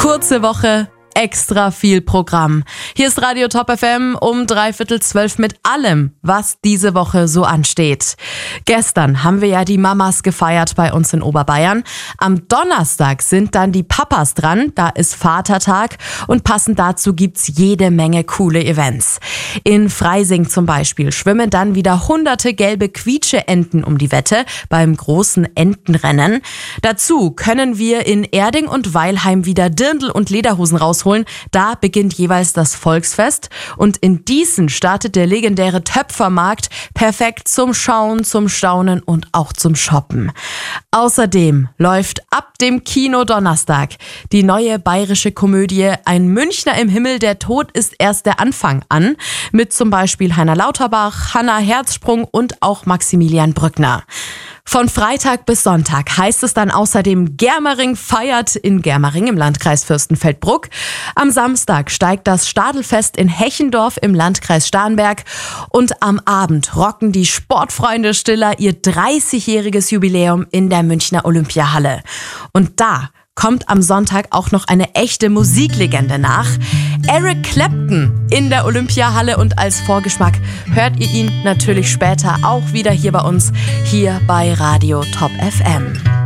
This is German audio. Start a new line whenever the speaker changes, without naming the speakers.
Kurze Woche, extra viel Programm. Hier ist Radio Top FM um 11:45 mit allem, was diese Woche so ansteht. Gestern haben wir ja die Mamas gefeiert bei uns in Oberbayern. Am Donnerstag sind dann die Papas dran, da ist Vatertag und passend dazu gibt's jede Menge coole Events. In Freising zum Beispiel schwimmen dann wieder hunderte gelbe Quietscheenten um die Wette beim großen Entenrennen. Dazu können wir in Erding und Weilheim wieder Dirndl und Lederhosen rausholen. Da beginnt jeweils das Volksfest und in Dießen startet der legendäre Töpfermarkt, perfekt zum Schauen, zum Staunen und auch zum Shoppen. Außerdem läuft ab dem Kino Donnerstag die neue bayerische Komödie Ein Münchner im Himmel, der Tod ist erst der Anfang an, mit zum Beispiel Heiner Lauterbach, Hannah Herzsprung und auch Maximilian Brückner. Von Freitag bis Sonntag heißt es dann außerdem Germering feiert in Germering im Landkreis Fürstenfeldbruck. Am Samstag steigt das Stadelfest in Hechendorf im Landkreis Starnberg und am Abend rocken die Sportfreunde Stiller ihr 30-jähriges Jubiläum in der Münchner Olympiahalle. Und da kommt am Sonntag auch noch eine echte Musiklegende nach. Eric Clapton in der Olympiahalle und als Vorgeschmack hört ihr ihn natürlich später auch wieder hier bei uns, hier bei Radio Top FM.